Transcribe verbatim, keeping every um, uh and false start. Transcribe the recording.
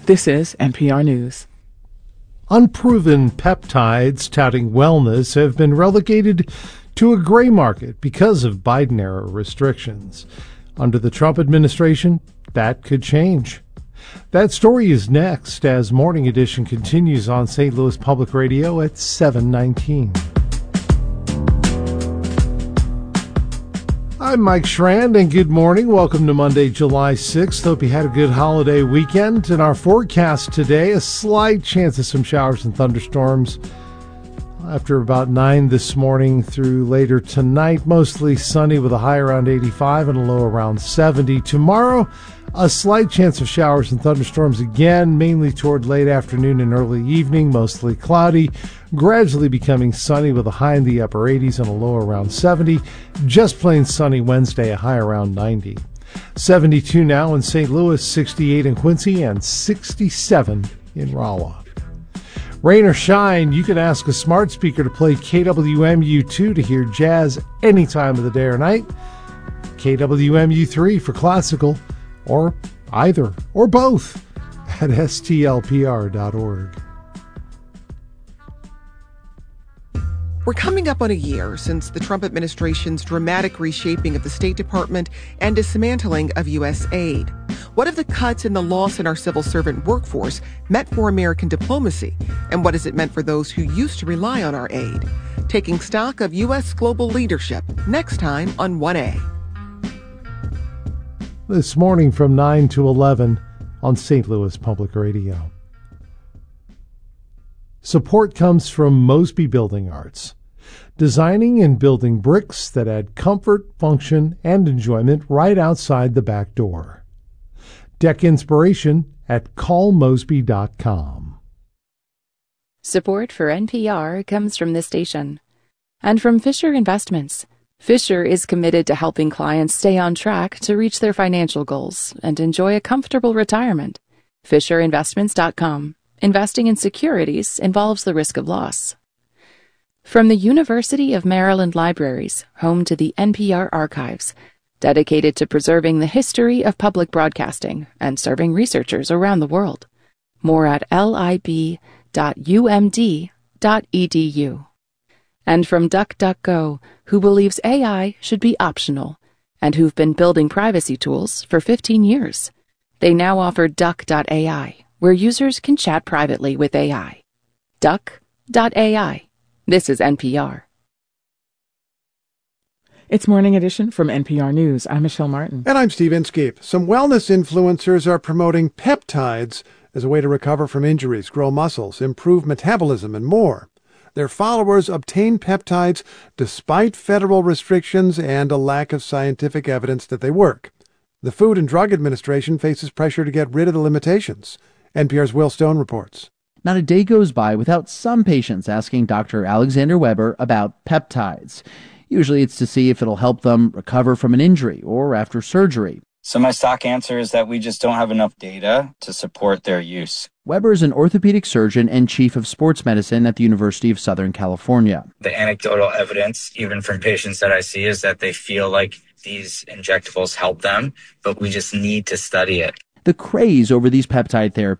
This is N P R News. Unproven peptides touting wellness have been relegated to a gray market because of Biden-era restrictions. Under the Trump administration, that could change. That story is next as Morning Edition continues on Saint Louis Public Radio at seven nineteen. I'm Mike Schrand, and good morning. Welcome to Monday, July sixth. Hope you had a good holiday weekend. In our forecast today, a slight chance of some showers and thunderstorms after about nine this morning through later tonight. Mostly sunny with a high around eighty-five and a low around seventy. Tomorrow, a slight chance of showers and thunderstorms again, mainly toward late afternoon and early evening. Mostly cloudy, gradually becoming sunny with a high in the upper eighties and a low around seventy. Just plain sunny Wednesday, a high around ninety. seventy-two now in Saint Louis, sixty-eight in Quincy, and sixty-seven in Rolla. Rain or shine, you can ask a smart speaker to play K W M U two to hear jazz any time of the day or night. K W M U three for classical, or either, or both, at S T L P R dot org. We're coming up on a year since the Trump administration's dramatic reshaping of the State Department and dismantling of U S aid. What have the cuts and the loss in our civil servant workforce meant for American diplomacy? And what has it meant for those who used to rely on our aid? Taking stock of U S global leadership, next time on one A. This morning from nine to eleven on Saint Louis Public Radio. Support comes from Mosby Building Arts, designing and building bricks that add comfort, function, and enjoyment right outside the back door. Deck inspiration at call mosby dot com. Support for N P R comes from this station and from Fisher Investments. Fisher is committed to helping clients stay on track to reach their financial goals and enjoy a comfortable retirement. Fisher Investments dot com. Investing in securities involves the risk of loss. From the University of Maryland Libraries, home to the N P R Archives, dedicated to preserving the history of public broadcasting and serving researchers around the world. More at lib dot u m d dot e d u. And from DuckDuckGo, who believes A I should be optional and who've been building privacy tools for fifteen years. They now offer Duck dot A I, where users can chat privately with A I. Duck dot A I. This is N P R. It's Morning Edition from N P R News. I'm Michelle Martin. And I'm Steve Inskeep. Some wellness influencers are promoting peptides as a way to recover from injuries, grow muscles, improve metabolism, and more. Their followers obtain peptides despite federal restrictions and a lack of scientific evidence that they work. The Food and Drug Administration faces pressure to get rid of the limitations. N P R's Will Stone reports. Not a day goes by without some patients asking Doctor Alexander Weber about peptides. Usually it's to see if it'll help them recover from an injury or after surgery. So my stock answer is that we just don't have enough data to support their use. Weber is an orthopedic surgeon and chief of sports medicine at the University of Southern California. The anecdotal evidence, even from patients that I see, is that they feel like these injectables help them, but we just need to study it. The craze over these peptide therapies